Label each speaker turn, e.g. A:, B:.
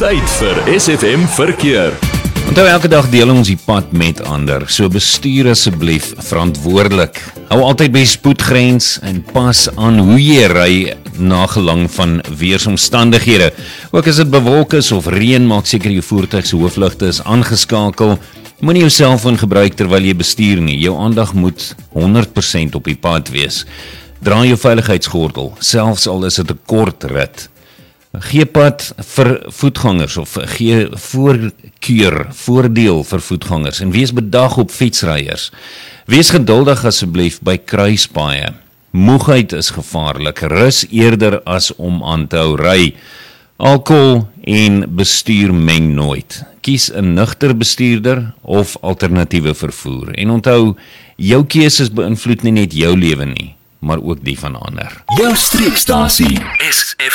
A: Tyd vir SFM Verkeer.
B: Onthou, elke dag deel ons die pad met ander, so bestuur asseblief verantwoordelik. Hou altyd by spoedgrens en pas aan hoe jy ry na gelang van weersomstandighede. Ook as dit bewolk is of reën, maak seker jou voertuig se hoofligte is aangeskakel. Moenie jou selfoon gebruik terwyl jy bestuur nie. Jou aandag moet 100% op die pad wees. Dra jou veiligheidsgordel, selfs al is dit 'n kort rit. Gee pad vir voetgangers of gee voordeel vir voetgangers en wees bedag op fietsryers. Wees geduldig asseblief by kruispaaie. Moegheid is gevaarlik, rus eerder as om aan te hou ry. Alkohol en bestuur meng nooit. Kies 'n nugter bestuurder of alternatiewe vervoer. En onthou, jou keuses beïnvloed nie net jou lewe nie, maar ook die van ander.
A: Jou streekstasie SFM.